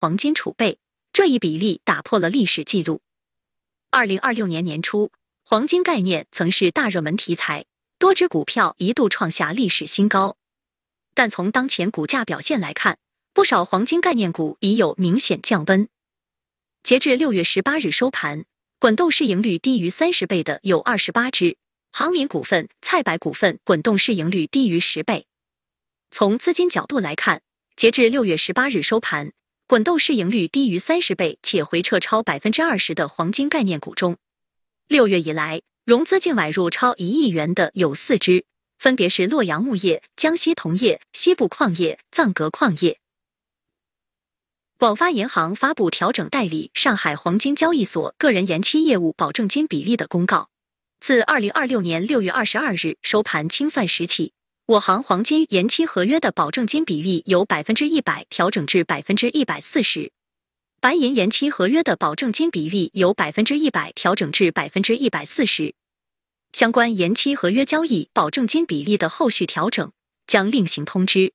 黄金储备，这一比例打破了历史记录。2026年年初，黄金概念曾是大热门题材，多只股票一度创下历史新高。但从当前股价表现来看，不少黄金概念股已有明显降温。截至6月18日收盘，滚动市盈率低于30倍的有28只，航民股份、菜百股份滚动市盈率低于10倍。从资金角度来看，截至6月18日收盘，滚动市盈率低于30倍且回撤超 20% 的黄金概念股中，6月以来融资净买入超1亿元的有4只，分别是洛阳钼业、江西铜业、西部矿业、藏格矿业。广发银行发布调整代理上海黄金交易所个人延期业务保证金比例的公告。自2026年6月22日收盘清算时起，我行黄金延期合约的保证金比例由 100% 调整至 140%， 白银延期合约的保证金比例由 100% 调整至 140%。相关延期合约交易保证金比例的后续调整将另行通知。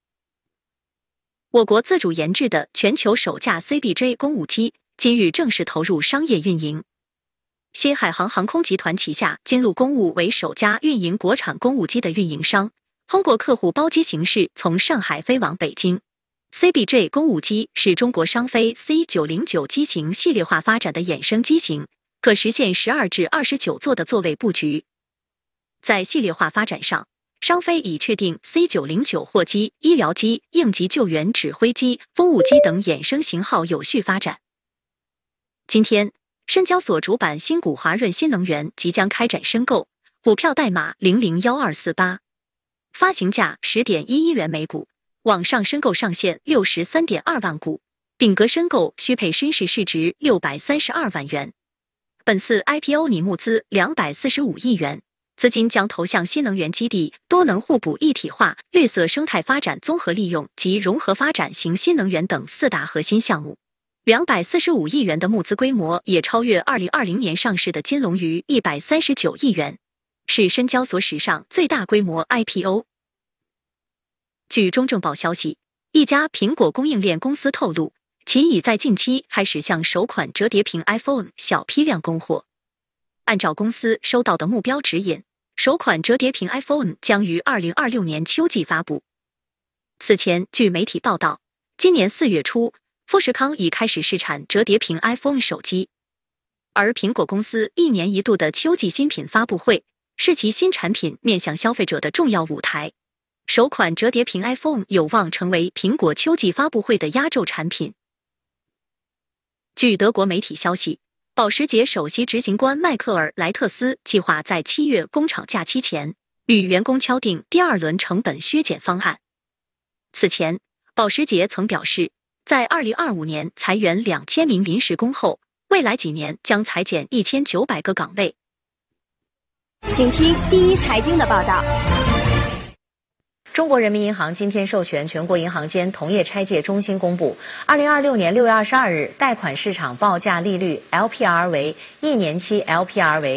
我国自主研制的全球首架 CBJ 公务机今日正式投入商业运营。新海航航空集团旗下金鹿公务为首家运营国产公务机的运营商，通过客户包机形式从上海飞往北京。CBJ 公务机是中国商飞 C909 机型系列化发展的衍生机型，可实现12至29座的座位布局。在系列化发展上，商飞已确定 C909 货机、医疗机、应急救援指挥机、风务机等衍生型号有序发展。今天，深交所主板新股华润新能源即将开展申购，股票代码001248，发行价 10.11 元每股，网上申购上限 63.2万股，顶格申购需配绅士市值632万元。本次 IPO 拟募资245亿元。资金将投向新能源基地、多能互补一体化、绿色生态发展综合利用及融合发展型新能源等4大核心项目。245亿元的募资规模也超越2020年上市的金龙鱼139亿元，是深交所史上最大规模 IPO。据中证报消息，一家苹果供应链公司透露，其已在近期开始向首款折叠屏 iPhone 小批量供货。按照公司收到的目标指引，首款折叠屏 iPhone 将于2026年秋季发布。此前，据媒体报道，今年4月初，富士康已开始试产折叠屏 iPhone 手机。而苹果公司1年1度的秋季新品发布会，是其新产品面向消费者的重要舞台。首款折叠屏 iPhone 有望成为苹果秋季发布会的压轴产品。据德国媒体消息，保时捷首席执行官迈克尔·莱特斯计划在7月工厂假期前与员工敲定第2轮成本削减方案。此前，保时捷曾表示，在2025年裁员2000名临时工后，未来几年将裁减1900个岗位。 请听第一财经的报道。 中国人民银行今天授权全国银行间同业拆借中心公布，2026年6月22日贷款市场报价利率 LPR 为1年期 LPR 为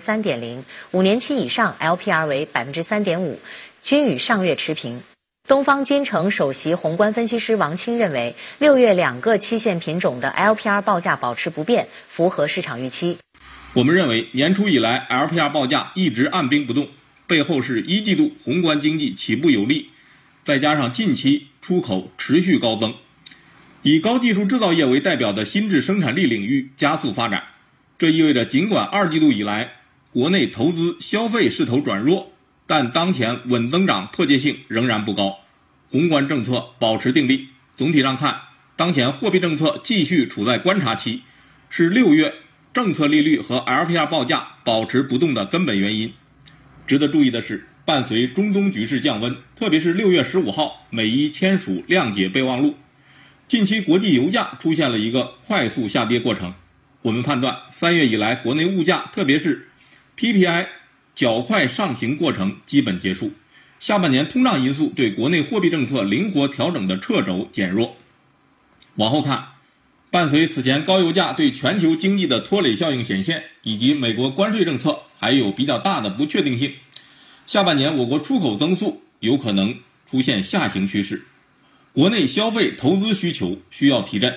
3.0%，5年期以上 LPR 为 3.5%， 均与上月持平。东方金城首席宏观分析师王清认为，6月2个期限品种的 LPR 报价保持不变，符合市场预期。 我们认为年初以来 LPR 报价一直按兵不动，背后是一季度宏观经济起步有力，再加上近期出口持续高增，以高技术制造业为代表的新质生产力领域加速发展。这意味着尽管2季度以来国内投资消费势头转弱，但当前稳增长迫切性仍然不高，宏观政策保持定力。总体上看，当前货币政策继续处在观察期，是6月政策利率和 LPR 报价保持不动的根本原因。值得注意的是，伴随中东局势降温，特别是6月15号美伊签署谅解备忘录，近期国际油价出现了一个快速下跌过程。我们判断3月以来国内物价，特别是 PPI 较快上行过程基本结束，下半年通胀因素对国内货币政策灵活调整的掣肘减弱。往后看，伴随此前高油价对全球经济的拖累效应显现，以及美国关税政策还有比较大的不确定性，下半年我国出口增速有可能出现下行趋势。 国内消费投资需求需要提振。